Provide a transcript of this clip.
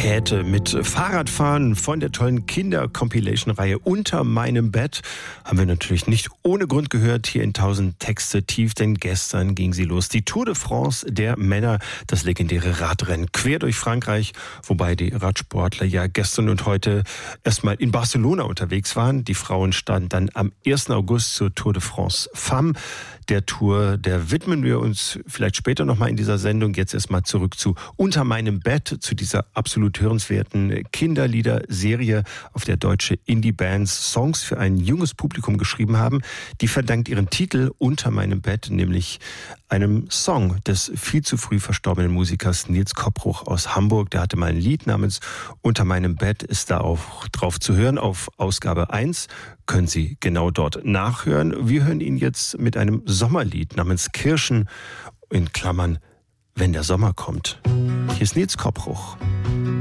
Käthe mit Fahrradfahren von der tollen Kinder-Compilation-Reihe Unter meinem Bett. Haben wir natürlich nicht ohne Grund gehört, hier in 1000 Texte tief, denn gestern ging sie los. Die Tour de France der Männer, das legendäre Radrennen quer durch Frankreich, wobei die Radsportler ja gestern und heute erstmal in Barcelona unterwegs waren. Die Frauen standen dann am 1. August zur Tour de France Femme. Der Tour, der widmen wir uns vielleicht später nochmal in dieser Sendung. Jetzt erstmal zurück zu Unter meinem Bett, zu dieser absolut hörenswerten Kinderlieder-Serie, auf der deutsche Indie-Bands Songs für ein junges Publikum geschrieben haben. Die verdankt ihren Titel Unter meinem Bett, nämlich einem Song des viel zu früh verstorbenen Musikers Nils Koppruch aus Hamburg. Der hatte mal ein Lied namens Unter meinem Bett, ist da auch drauf zu hören auf Ausgabe 1. Können Sie genau dort nachhören. Wir hören ihn jetzt mit einem Sommerlied namens Kirschen, in Klammern, wenn der Sommer kommt. Hier ist Nils Koppruch.